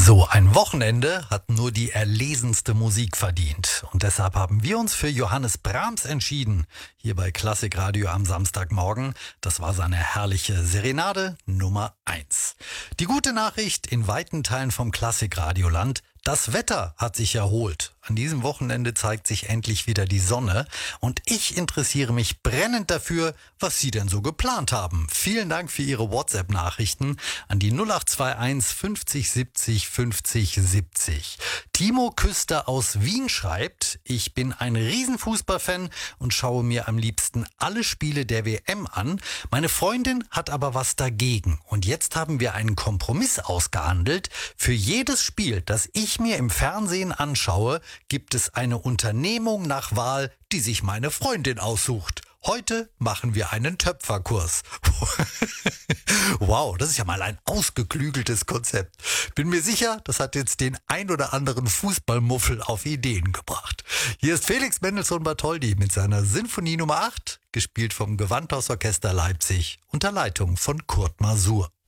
So ein Wochenende hat nur die erlesenste Musik verdient. Und deshalb haben wir uns für Johannes Brahms entschieden. Hier bei Klassikradio am Samstagmorgen. Das war seine herrliche Serenade Nummer 1. Die gute Nachricht in weiten Teilen vom Klassikradioland: Das Wetter hat sich erholt. An diesem Wochenende zeigt sich endlich wieder die Sonne. Und ich interessiere mich brennend dafür, was Sie denn so geplant haben. Vielen Dank für Ihre WhatsApp-Nachrichten an die 0821 50 70 50 70. Timo Küster aus Wien schreibt: Ich bin ein Riesenfußballfan und schaue mir am liebsten alle Spiele der WM an. Meine Freundin hat aber was dagegen. Und jetzt haben wir einen Kompromiss ausgehandelt. Für jedes Spiel, das ich mir im Fernsehen anschaue, gibt es eine Unternehmung nach Wahl, die sich meine Freundin aussucht. Heute machen wir einen Töpferkurs. Wow, das ist ja mal ein ausgeklügeltes Konzept. Bin mir sicher, das hat jetzt den ein oder anderen Fußballmuffel auf Ideen gebracht. Hier ist Felix Mendelssohn-Bartholdy mit seiner Sinfonie Nummer 8, gespielt vom Gewandhausorchester Leipzig unter Leitung von Kurt Masur.